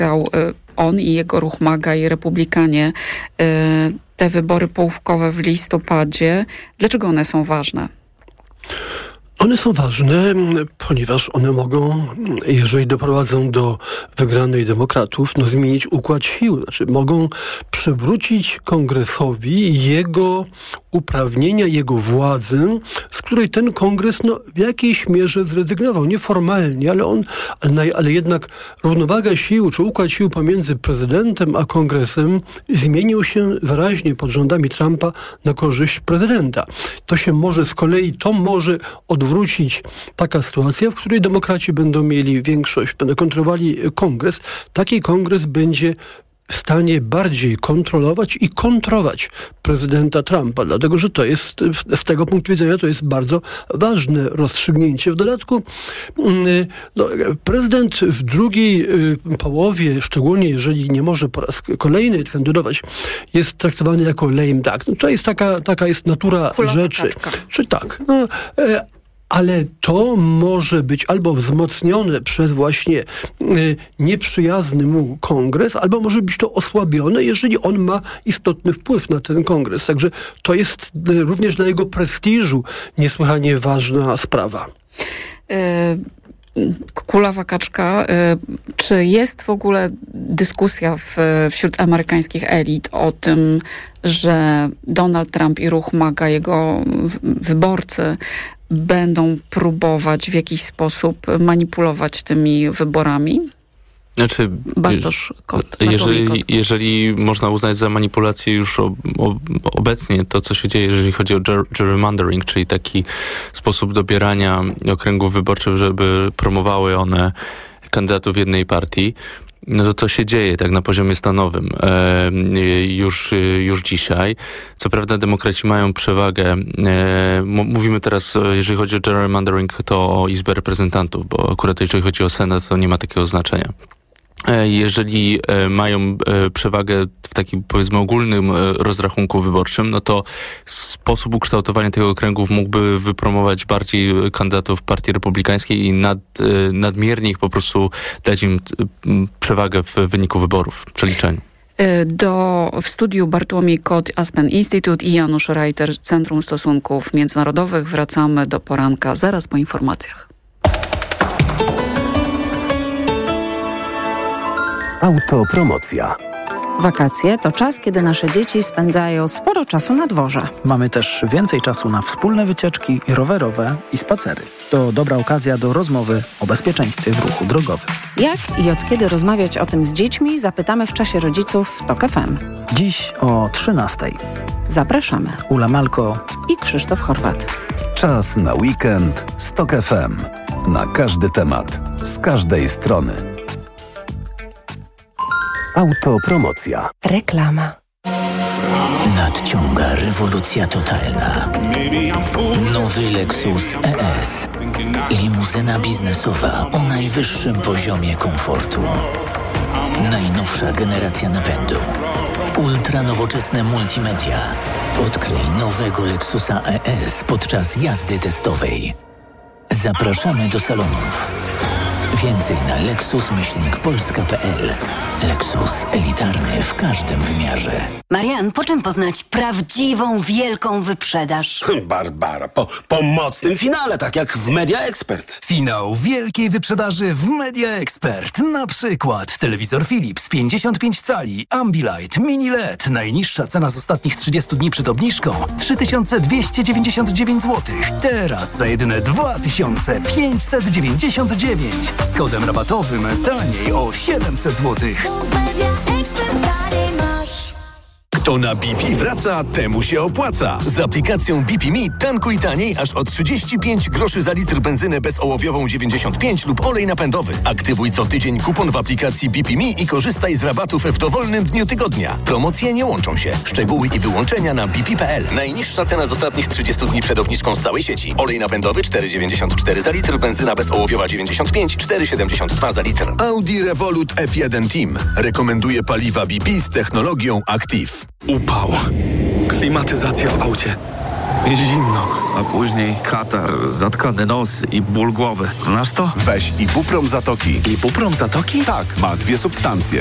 on i jego ruch MAGA i Republikanie, te wybory połówkowe w listopadzie. Dlaczego one są ważne? One są ważne, ponieważ one mogą, jeżeli doprowadzą do wygranej demokratów, zmienić układ sił. Znaczy mogą przywrócić Kongresowi jego uprawnienia, jego władzę, z której ten Kongres w jakiejś mierze zrezygnował. Nieformalnie, ale jednak równowaga sił, czy układ sił pomiędzy prezydentem a Kongresem zmienił się wyraźnie pod rządami Trumpa na korzyść prezydenta. To może odwrócić taka sytuacja, w której demokraci będą mieli większość, będą kontrolowali Kongres. Taki Kongres będzie w stanie bardziej kontrolować i kontrować prezydenta Trumpa, dlatego że to jest, z tego punktu widzenia, to jest bardzo ważne rozstrzygnięcie. W dodatku prezydent w drugiej połowie, szczególnie jeżeli nie może po raz kolejny kandydować, jest traktowany jako lame duck. To jest taka jest natura Kula rzeczy. kaczka. Czy tak? Ale to może być albo wzmocnione przez właśnie nieprzyjazny mu kongres, albo może być to osłabione, jeżeli on ma istotny wpływ na ten kongres. Także to jest również dla jego prestiżu niesłychanie ważna sprawa. Kulawa kaczka. Czy jest w ogóle dyskusja wśród amerykańskich elit o tym, że Donald Trump i ruch MAGA, jego wyborcy, będą próbować w jakiś sposób manipulować tymi wyborami? Znaczy, jeżeli można uznać za manipulację już obecnie to, co się dzieje, jeżeli chodzi o gerrymandering, czyli taki sposób dobierania okręgów wyborczych, żeby promowały one kandydatów jednej partii, to się dzieje tak na poziomie stanowym już dzisiaj. Co prawda demokraci mają przewagę. Mówimy teraz, jeżeli chodzi o gerrymandering, to o Izbę Reprezentantów, bo akurat jeżeli chodzi o Senat, to nie ma takiego znaczenia. Jeżeli mają przewagę w takim, powiedzmy, ogólnym rozrachunku wyborczym, to sposób ukształtowania tych okręgów mógłby wypromować bardziej kandydatów Partii Republikańskiej i nadmiernie ich po prostu dać im przewagę w wyniku wyborów, w przeliczeniu. W studiu Bartłomiej Kot, Aspen Institute i Janusz Reiter, Centrum Stosunków Międzynarodowych. Wracamy do poranka zaraz po informacjach. Autopromocja. Wakacje to czas, kiedy nasze dzieci spędzają sporo czasu na dworze. Mamy też więcej czasu na wspólne wycieczki rowerowe i spacery. To dobra okazja do rozmowy o bezpieczeństwie w ruchu drogowym. Jak i od kiedy rozmawiać o tym z dziećmi, zapytamy w czasie rodziców w TOK FM. Dziś o 13:00. Zapraszamy. Ula Malko i Krzysztof Horwat. Czas na weekend z TOK FM. Na każdy temat, z każdej strony. Autopromocja. Reklama. Nadciąga rewolucja totalna. Nowy Lexus ES. Limuzyna biznesowa o najwyższym poziomie komfortu. Najnowsza generacja napędu. Ultra nowoczesne multimedia. Odkryj nowego Lexusa ES podczas jazdy testowej. Zapraszamy do salonów. Więcej na lexus-polska.pl. Lexus elitarny w każdym wymiarze. Marian, po czym poznać prawdziwą, wielką wyprzedaż? Barbara, po mocnym finale, tak jak w Media Expert. Finał wielkiej wyprzedaży w Media Expert. Na przykład telewizor Philips 55 cali, Ambilight, Mini LED. Najniższa cena z ostatnich 30 dni przed obniżką 3299 zł. Teraz za jedyne 2599. Z kodem rabatowym taniej o 700 zł. Kto na BP wraca, temu się opłaca. Z aplikacją BP Me tankuj taniej aż o 35 groszy za litr benzynę bezołowiową 95 lub olej napędowy. Aktywuj co tydzień kupon w aplikacji BP Me i korzystaj z rabatów w dowolnym dniu tygodnia. Promocje nie łączą się. Szczegóły i wyłączenia na bp.pl. Najniższa cena z ostatnich 30 dni przed obniżką z całej sieci. Olej napędowy 4,94 za litr, benzyna bezołowiowa 95, 4,72 za litr. Audi Revolut F1 Team rekomenduje paliwa BP z technologią Active. Upał. Klimatyzacja w aucie. Jest zimno. A później katar, zatkany nos i ból głowy. Znasz to? Weź Ibuprom Zatoki. Ibuprom Zatoki? Tak, ma 2 substancje.